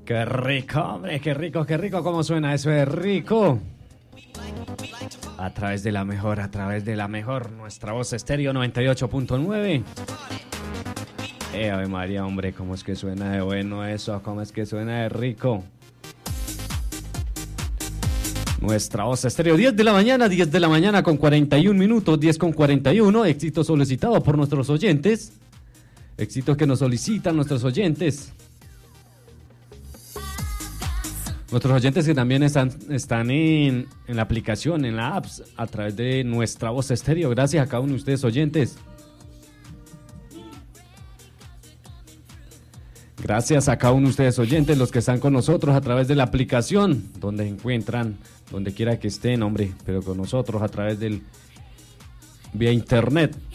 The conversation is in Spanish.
Qué rico, hombre, qué rico, cómo suena eso, es rico. A través de la mejor, nuestra voz estéreo 98.9. Ave María, hombre, cómo es que suena de bueno eso, cómo es que suena de rico. Nuestra voz estéreo, 10 de la mañana con 41 minutos, 10 con 41, éxito solicitado por nuestros oyentes. Éxito que nos solicitan nuestros oyentes. Nuestros oyentes que también están en la aplicación, en la apps, a través de nuestra voz estéreo. Gracias a cada uno de ustedes oyentes. Gracias a cada uno de ustedes oyentes, los que están con nosotros a través de la aplicación, donde encuentran, donde quiera que estén, hombre, pero con nosotros a través del vía internet.